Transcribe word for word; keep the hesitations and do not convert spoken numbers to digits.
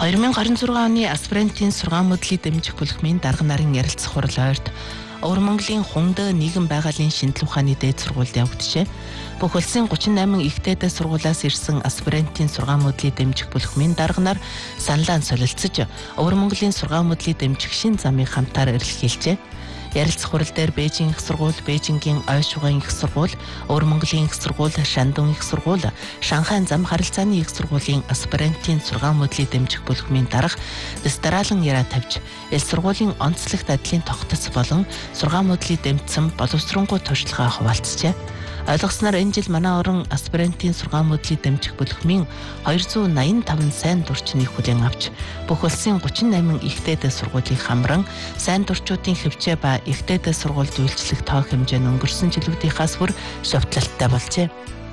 хоёр мянга харин зургаан оны аспирантын сургаан мөдлийг дэмжих бүлэгмийн дарга нарын ярилцах хурал ойрт Өвөр Монголын Хунд нийгэм байгууллагын шинжилгээ ухааны дээд сургуульд явагджээ. Бүх улсын гучин найман ихтэй дээд сургуулиас ирсэн аспирантын сургаан мөдлийг дэмжих бүлэгмийн дарга нар саналаа солилцож, Өвөр Монголын сургаан мөдлийг дэмжих шин замыг хамтаар эрэлхийлжээ. Ярилцах хурал дээр Бээжин их сургууль, Бээжингийн Ойшуган их сургууль, Өвөр Монголын их сургууль, Шандун их сургууль, Шанхайн зам харилцааны их сургуулийн аспирантын сургаан мөдлийг дэмжих бүлэгмийн дарга дэстаралан яриа тавьж, ил сургуулийн онцлогт адлын тогтцол болон сургаан мөдлийг дэмжсэн боловсронгуй туршлагаа хуваалцжээ. Ойлгосноор энэ жил манай орон аспирантын сургаан мөдлийг дэмжих бүлэгмийн хоёр зуун найман таван сайн дурчныг хүлээн авч, бүх улсын гучин найман ихтэй дээд сургуулийн хамран сайн дурчуудын хөвчөө ба ихтэй дээд сургуульд үйлчлэх тоо хэмжээ нь өнгөрсөн жилүүдийнхээс бүр шавтлалттай болжээ.